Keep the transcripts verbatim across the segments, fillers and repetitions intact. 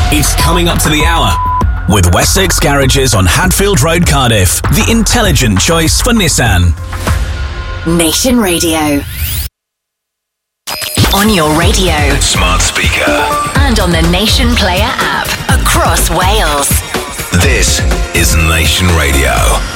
It's coming up to the hour. With Wessex Garages on Hadfield Road, Cardiff, the intelligent choice for Nissan. Nation Radio. On your radio, smart speaker, and on the Nation Player app across Wales. This is Nation Radio.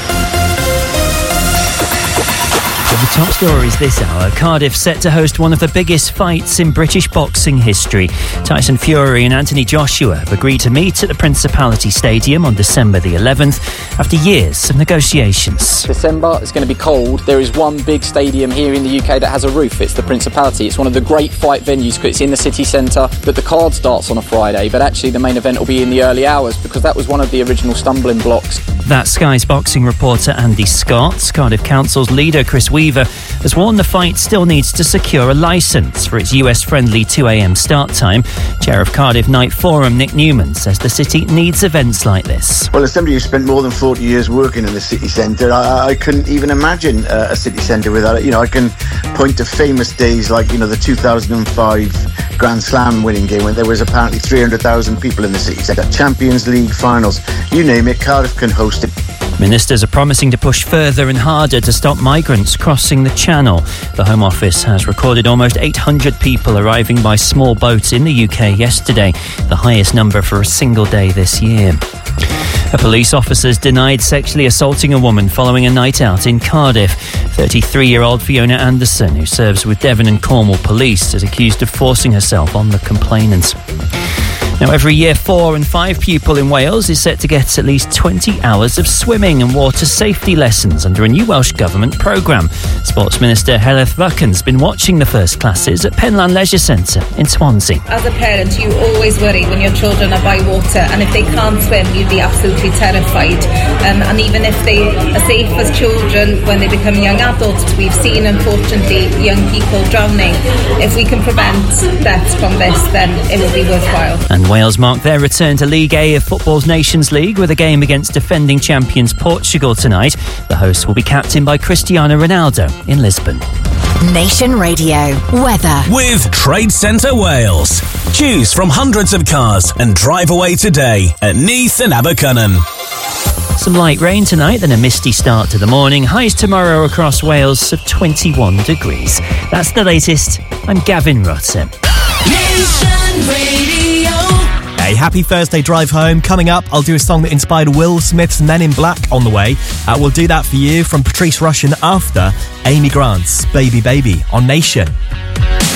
The top stories this hour. Cardiff set to host one of the biggest fights in British boxing history. Tyson Fury and Anthony Joshua have agreed to meet at the Principality Stadium on December the eleventh after years of negotiations. December, it's going to be cold. There is one big stadium here in the U K that has a roof. It's the Principality. It's one of the great fight venues because it's in the city centre. But the card starts on a Friday, but actually the main event will be in the early hours because that was one of the original stumbling blocks. That's Sky's boxing reporter Andy Scott. Cardiff Council's leader Chris Weaver has warned the fight still needs to secure a licence for its U S-friendly two a.m. start time. Chair of Cardiff Night Forum Nick Newman says the city needs events like this. Well, as somebody who spent more than forty years working in the city centre, I, I couldn't even imagine uh, a city centre without it. You know, I can point to famous days like, you know, the two thousand five Grand Slam winning game when there was apparently three hundred thousand people in the city centre. Champions League finals, you name it, Cardiff can host it. Ministers are promising to push further and harder to stop migrants crossing the Channel. The Home Office has recorded almost eight hundred people arriving by small boats in the U K yesterday, the highest number for a single day this year. A police officer's denied sexually assaulting a woman following a night out in Cardiff. thirty-three-year-old Fiona Anderson, who serves with Devon and Cornwall Police, is accused of forcing herself on the complainant. Now, every year four and five pupil in Wales is set to get at least twenty hours of swimming and water safety lessons under a new Welsh Government programme. Sports Minister Heleth Buchan's been watching the first classes at Penlan Leisure Centre in Swansea. As a parent, you always worry when your children are by water, and if they can't swim, you'd be absolutely terrified. Um, and even if they are safe as children, when they become young adults, we've seen, unfortunately, young people drowning. If we can prevent deaths from this, then it will be worthwhile. And Wales mark their return to League A of Football's Nations League with a game against defending champions Portugal tonight. The hosts will be captained by Cristiano Ronaldo in Lisbon. Nation Radio weather with Trade Centre Wales. Choose from hundreds of cars and drive away today at Neath and Abercynon. Some light rain tonight, then a misty start to the morning. Highs tomorrow across Wales of twenty-one degrees. That's the latest. I'm Gavin Rutter. Nation Radio. A happy Thursday drive home. Coming up, I'll do a song that inspired Will Smith's Men in Black on the way. Uh, we'll do that for you from Patrice Rushen after Amy Grant's Baby Baby on Nation.